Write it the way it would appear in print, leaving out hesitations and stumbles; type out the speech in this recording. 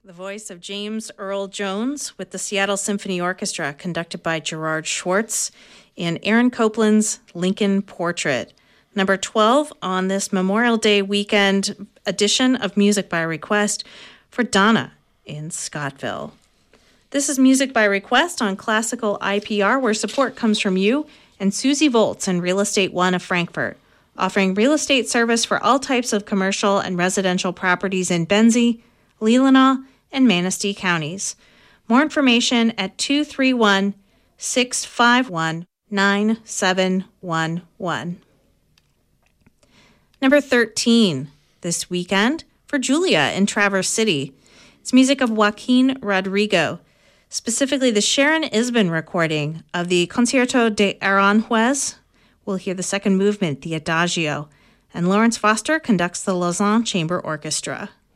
The voice of James Earl Jones with the Seattle Symphony Orchestra, conducted by Gerard Schwartz, in Aaron Copland's Lincoln Portrait. Number 12 on this Memorial Day weekend edition of Music by Request for Donna in Scottville. This is Music by Request on Classical IPR, where support comes from you and Susie Volz in Real Estate One of Frankfort, offering real estate service for all types of commercial and residential properties in Benzie, Leelanau, and Manistee counties. More information at 231-651-9711. Number 13 this weekend for Julia in Traverse City. It's music of Joaquin Rodrigo, specifically the Sharon Isbin recording of the Concierto de Aranjuez. We'll hear the second movement, the Adagio, and Lawrence Foster conducts the Lausanne Chamber Orchestra.